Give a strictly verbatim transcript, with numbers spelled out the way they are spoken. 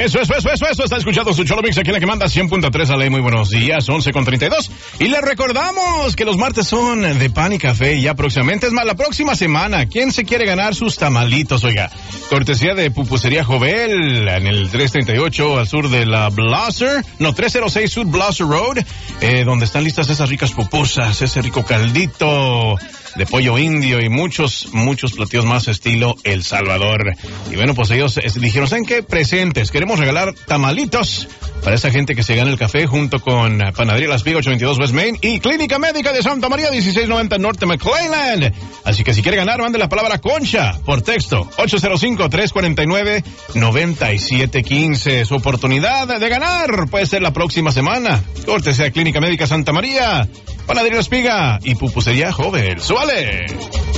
Eso, eso, eso, eso, eso. Está escuchando su Cholo Mix aquí en la que manda cien punto tres a ley. Muy buenos días, once con treinta y dos. Y les recordamos que los martes son de pan y café y ya próximamente. Es más, la próxima semana, ¿quién se quiere ganar sus tamalitos? Oiga, cortesía de Pupusería Jovel en el trescientos treinta y ocho al sur de la Blosser. No, trescientos seis Sur Blosser Road, eh, donde están listas esas ricas pupusas, ese rico caldito de pollo indio y muchos, muchos platillos más estilo El Salvador. Y bueno, pues ellos eh, dijeron, ¿saben qué? Presentes, queremos regalar tamalitos para esa gente que se gana el café junto con Panadería Las Vigas, ochenta y dos West Main y Clínica Médica de Santa María, dieciséis noventa Norte McClellan. Así que si quiere ganar, mande la palabra Concha por texto, ocho cero cinco, tres cuatro nueve, nueve siete uno cinco. Su oportunidad de ganar puede ser la próxima semana. Cortesía Clínica Médica Santa María, Panadería La Espiga y Pupusería Joven. ¡Súbale!